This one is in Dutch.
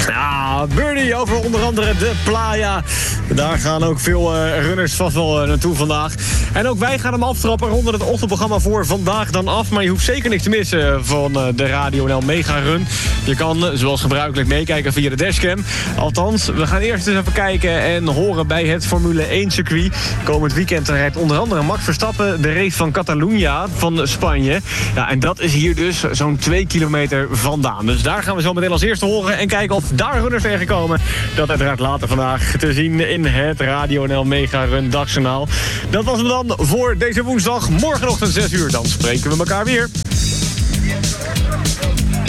Ja, Birdie over onder andere de Playa. Daar gaan ook veel runners vast wel naartoe vandaag. En ook wij gaan hem aftrappen, ronden het ochtendprogramma voor vandaag dan af. Maar je hoeft zeker niks te missen van de Radio NL Mega Run. Je kan zoals gebruikelijk meekijken via de dashcam. Althans, we gaan eerst eens even kijken en horen bij het Formule 1 circuit. Komend weekend rijdt onder andere Max Verstappen de race van Catalunya van Spanje. Ja, en dat is hier dus zo'n 2 kilometer vandaan. Dus daar gaan we zo meteen als eerste horen en kijken of daar runners tegenkomen. Dat uiteraard later vandaag te zien in het Radio NL Mega Run Dagjournaal. Dat was hem dan voor deze woensdag. Morgenochtend 6 uur, dan spreken we elkaar weer.